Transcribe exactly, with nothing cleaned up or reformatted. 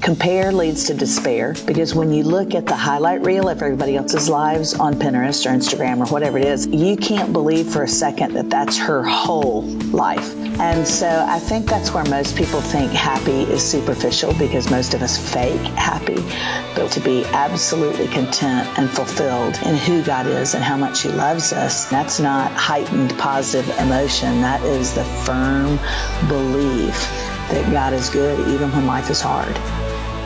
Compare leads to despair, because when you look at the highlight reel of everybody else's lives on Pinterest or Instagram or whatever it is, you can't believe for a second that that's her whole life. And so I think that's where most people think happy is superficial, because most of us fake happy. But to be absolutely content and fulfilled in who God is and how much He loves us, that's not heightened positive emotion. That is the firm belief that God is good even when life is hard.